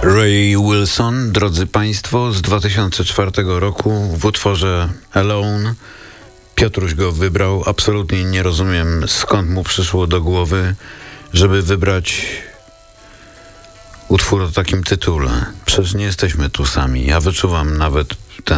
Ray Wilson, drodzy Państwo, z 2004 roku w utworze Alone. Piotruś go wybrał. Absolutnie nie rozumiem, skąd mu przyszło do głowy, żeby wybrać utwór o takim tytule. Przecież nie jesteśmy tu sami. Ja wyczuwam nawet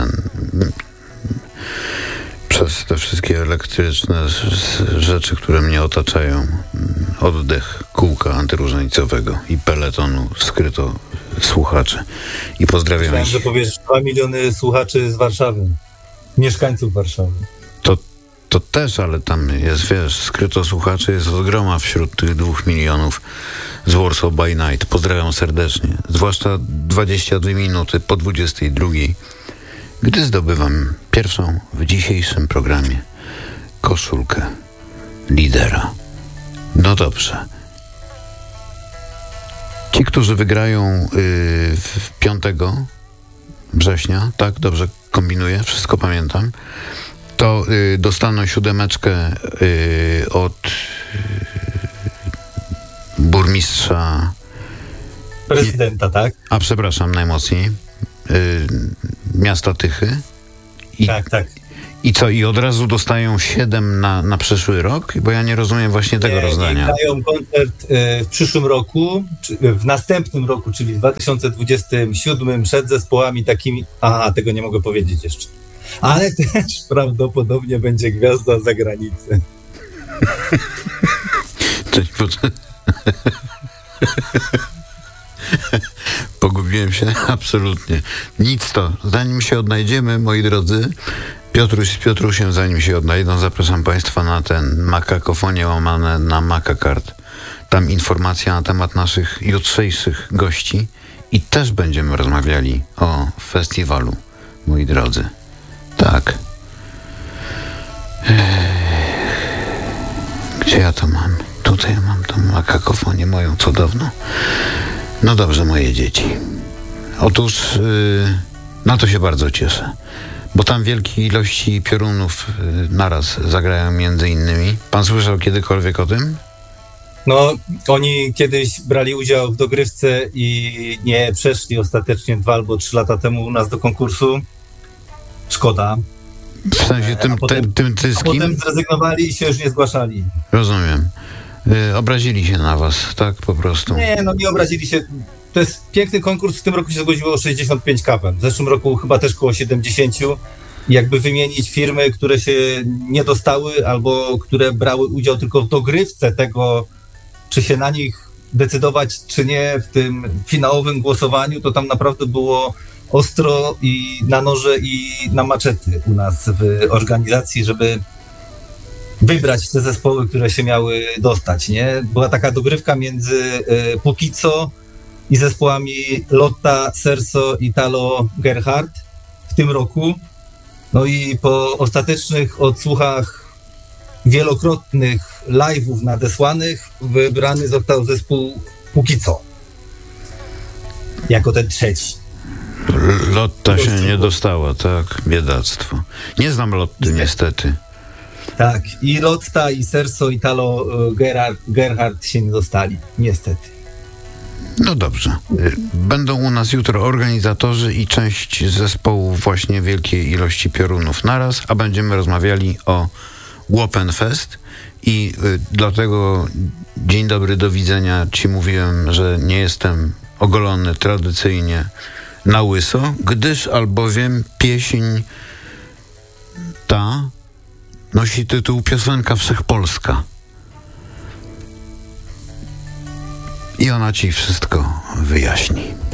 przez te wszystkie elektryczne rzeczy, które mnie otaczają, oddech kółka antyróżańcowego i peletonu skryto słuchaczy. I pozdrawiam. Myślałem, że powiesz 2 miliony słuchaczy z Warszawy, mieszkańców Warszawy. To też, ale tam jest, wiesz, skryto słuchaczy jest od groma wśród tych 2 milionów z Warsaw by Night. Pozdrawiam serdecznie. Zwłaszcza 22 minuty po 22, gdy zdobywam pierwszą w dzisiejszym programie koszulkę lidera. No dobrze. Ci, którzy wygrają 5 września, tak, dobrze kombinuję, wszystko pamiętam, to dostaną 7 od burmistrza... Prezydenta, tak? A przepraszam, najmocniej. Miasta Tychy. Tak. I co, i od razu dostają 7 na przyszły rok? Bo ja nie rozumiem właśnie tego rozdania. Dają koncert w przyszłym roku, w następnym roku, czyli w 2027, przed zespołami takimi... Aha, tego nie mogę powiedzieć jeszcze. Ale też prawdopodobnie będzie gwiazda z zagranicy. Pogubiłem się absolutnie. Nic to. Zanim się odnajdziemy, moi drodzy, Piotruś z Piotrusiem, zanim się odnajdą, zapraszam Państwa na ten Makakofonię łamane na Makakart. Tam informacja na temat naszych jutrzejszych gości i też będziemy rozmawiali o festiwalu, moi drodzy. Tak. Gdzie ja to mam? Tutaj mam tą makakofonię moją cudowną. No dobrze, moje dzieci. Otóż na to się bardzo cieszę, bo tam wielkie ilości piorunów naraz zagrają między innymi. Pan słyszał kiedykolwiek o tym? No, oni kiedyś brali udział w dogrywce i nie przeszli ostatecznie 2 albo 3 lata temu u nas do konkursu. Szkoda. W sensie tym tyskim? Potem zrezygnowali i się już nie zgłaszali. Rozumiem. Obrazili się na was, tak po prostu? Nie obrazili się. To jest piękny konkurs. W tym roku się zgodziło 65 kapen. W zeszłym roku chyba też koło 70. Jakby wymienić firmy, które się nie dostały albo które brały udział tylko w dogrywce tego, czy się na nich decydować, czy nie w tym finałowym głosowaniu, to tam naprawdę było ostro i na noże i na maczety u nas w organizacji, żeby wybrać te zespoły, które się miały dostać, nie? Była taka dogrywka między Póki Co i zespołami Lotta, Serso i Talo Gerhard w tym roku. No i po ostatecznych odsłuchach wielokrotnych live'ów nadesłanych wybrany został zespół Póki Co jako ten trzeci. Lotta się nie dostała, tak? Biedactwo. Nie znam Lotty, niestety. Tak, i Lotta, i Serso, i Talo Gerhard się nie dostali, niestety. No dobrze. Będą u nas jutro organizatorzy i część zespołów właśnie wielkiej ilości piorunów naraz, a będziemy rozmawiali o Łopenfest i dlatego dzień dobry, do widzenia. Ci mówiłem, że nie jestem ogolony tradycyjnie na łyso, gdyż albowiem pieśń ta nosi tytuł Piosenka Wszechpolska. I ona ci wszystko wyjaśni.